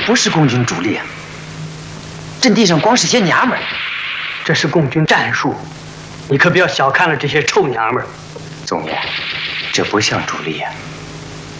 不是共军主力啊，阵地上光是些娘们儿。 这是共军战术，你可不要小看了这些臭娘们儿。 总爷，这不像主力啊。